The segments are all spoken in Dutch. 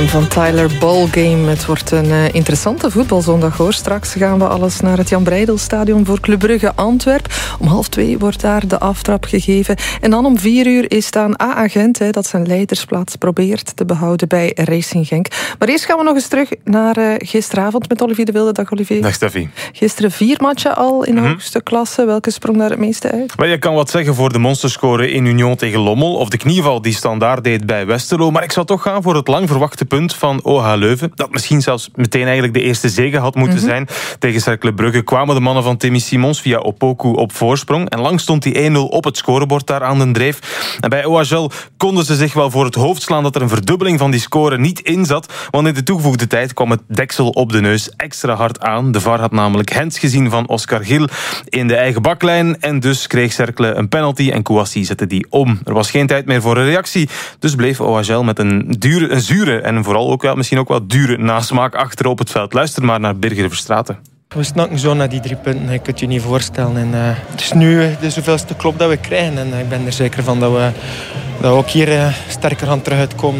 stem van Tyler Ballgame. Het wordt een interessante voetbalzondag hoor. Straks gaan we alles naar het Jan Breydel-stadion voor Club Brugge Antwerp. Om 1:30 wordt daar de aftrap gegeven. En dan om 4:00 is dan AA Gent, dat zijn leidersplaats probeert te behouden bij Racing Genk. Maar eerst gaan we nog eens terug naar gisteravond met Olivier de Wilde. Dag Olivier. Dag Steffi. Gisteren 4 matchen al in de hoogste klasse. Welke sprong daar het meeste uit? Maar je kan wat zeggen voor de monsterscore in Union tegen Lommel of de knieval die Standaard deed bij Westerlo. Maar ik zou toch gaan voor het lang verwachte punt van OH Leuven. Dat misschien zelfs meteen eigenlijk de eerste zege had moeten zijn. Tegen Cercle Brugge kwamen de mannen van Timmy Simons via Opoku op voorsprong. En lang stond die 1-0 op het scorebord daar aan den dreef. En bij OHL konden ze zich wel voor het hoofd slaan dat er een verdubbeling van die score niet in zat. Want in de toegevoegde tijd kwam het deksel op de neus extra hard aan. De VAR had namelijk hands gezien van Oscar Gil in de eigen baklijn. En dus kreeg Cercle een penalty en Kouassi zette die om. Er was geen tijd meer voor een reactie. Dus bleef OHL met een zure en vooral ook misschien ook wel dure nasmaak achter op het veld. Luister maar naar Birger Verstraeten. We snakken zo naar die 3 punten, je kunt je niet voorstellen. En, het is nu de zoveelste klop dat we krijgen. En ik ben er zeker van dat we ook hier sterker gaan terug uitkomen.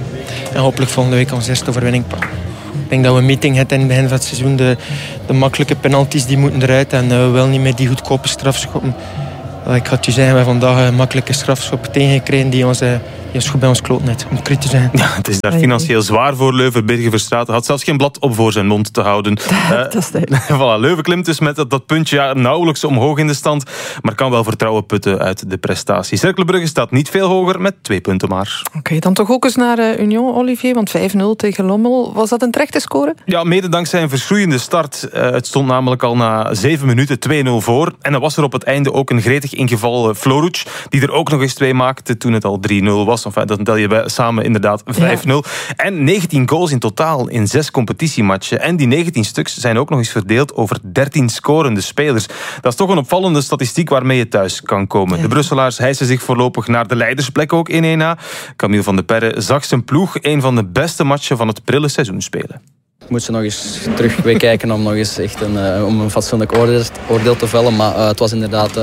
En hopelijk volgende week onze eerste overwinning pakken. Ik denk dat we een meeting hebben in het begin van het seizoen. De makkelijke penalties die moeten eruit. En we willen niet meer die goedkope strafschoppen. Ik had je zeggen, we hebben vandaag een makkelijke strafschop tegengekregen die ons goed bij ons kloot net, om kritisch te zijn. Ja, het is daar financieel zwaar voor Leuven. Birger Verstraeten had zelfs geen blad op voor zijn mond te houden. Dat is voilà, Leuven klimt dus met dat puntje nauwelijks omhoog in de stand, maar kan wel vertrouwen putten uit de prestatie. Cercle Brugge staat niet veel hoger, met 2 punten maar. Oké, dan toch ook eens naar Union, Olivier, want 5-0 tegen Lommel. Was dat een terechte score? Ja, mede dankzij een verschroeiende start. Het stond namelijk al na 7 minuten 2-0 voor. En dan was er op het einde ook een gretig ingeval Floruc, die er ook nog eens 2 maakte toen het al 3-0 was. Enfin, dat tel je samen inderdaad 5-0. Ja. En 19 goals in totaal in 6 competitiematchen. En die 19 stuks zijn ook nog eens verdeeld over 13 scorende spelers. Dat is toch een opvallende statistiek waarmee je thuis kan komen. Ja. De Brusselaars hijsen zich voorlopig naar de leidersplek ook in 1A. Camille van de Perre zag zijn ploeg een van de beste matchen van het prille seizoen spelen. Ik moet ze nog eens terug kijken om nog eens echt om een fatsoenlijk oordeel te vellen. Maar het was inderdaad,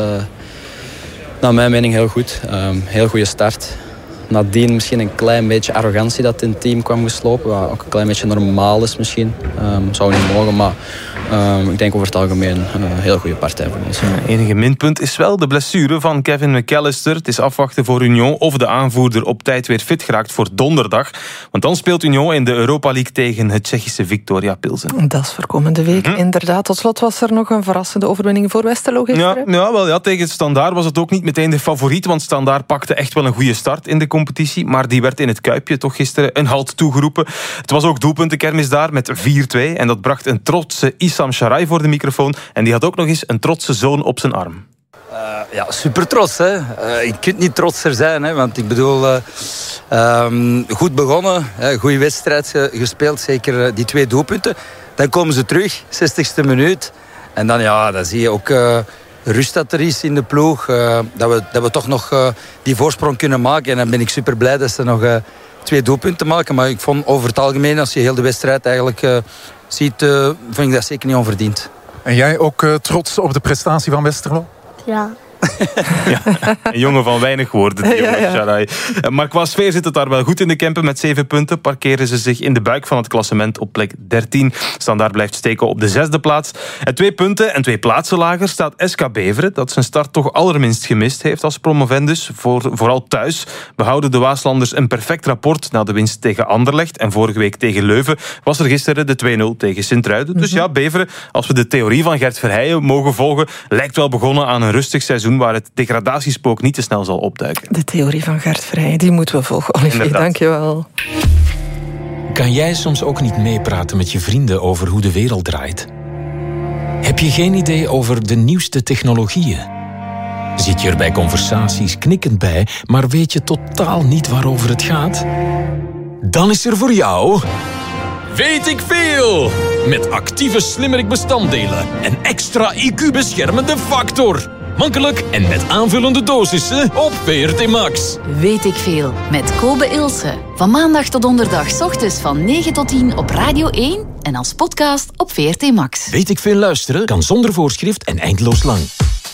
naar mijn mening, heel goed. Heel goede start. Nadien misschien een klein beetje arrogantie dat in het team kwam geslopen. Wat ook een klein beetje normaal is misschien. Zou niet mogen, maar ik denk over het algemeen een heel goede partij voor ons. Het enige minpunt is wel de blessure van Kevin McAllister. Het is afwachten voor Union of de aanvoerder op tijd weer fit geraakt voor donderdag. Want dan speelt Union in de Europa League tegen het Tsjechische Viktoria Pilsen. Dat is voor komende week, inderdaad. Tot slot was er nog een verrassende overwinning voor Westerlo gisteren. Ja, tegen Standaard was het ook niet meteen de favoriet, want Standaard pakte echt wel een goede start in de competitie, maar die werd in het Kuipje toch gisteren een halt toegeroepen. Het was ook doelpuntenkermis daar met 4-2 en dat bracht een trotse Issam Sharai voor de microfoon en die had ook nog eens een trotse zoon op zijn arm. Ja, super trots. Hè. Je kunt niet trotser zijn, hè, want ik bedoel, goed begonnen, goede wedstrijd gespeeld, zeker die 2 doelpunten. Dan komen ze terug, 60ste minuut. En dan zie je ook rust dat er is in de ploeg. Dat we toch nog die voorsprong kunnen maken. En dan ben ik super blij dat ze nog 2 doelpunten maken. Maar ik vond over het algemeen, als je heel de wedstrijd eigenlijk ziet, vind ik dat zeker niet onverdiend. En jij ook trots op de prestatie van Westerlo? Ja. Ja, een jongen van weinig woorden, die jongen Sharai. Maar qua sfeer zit het daar wel goed in de Kempen. Met 7 punten parkeren ze zich in de buik van het klassement op plek 13. Standaard blijft steken op de 6e plaats. En 2 punten en 2 plaatsen lager staat SK Beveren, dat zijn start toch allerminst gemist heeft als promovendus. Vooral thuis behouden de Waaslanders een perfect rapport na de winst tegen Anderlecht. En vorige week tegen Leuven was er gisteren de 2-0 tegen Sint-Truiden. Dus ja, Beveren, als we de theorie van Gert Verheijen mogen volgen, lijkt wel begonnen aan een rustig seizoen waar het degradatiespook niet te snel zal opduiken. De theorie van Gert Verheijen, die moeten we volgen. Olivier, dank je wel. Kan jij soms ook niet meepraten met je vrienden over hoe de wereld draait? Heb je geen idee over de nieuwste technologieën? Zit je er bij conversaties knikkend bij, maar weet je totaal niet waarover het gaat? Dan is er voor jou Weet ik veel! Met actieve slimmerik-bestanddelen en extra IQ-beschermende factor. Makkelijk en met aanvullende dosissen op VRT Max. Weet ik veel, met Kobe Ilse. Van maandag tot donderdag 's ochtends van 9 tot 10 op Radio 1 en als podcast op VRT Max. Weet ik veel luisteren kan zonder voorschrift en eindeloos lang.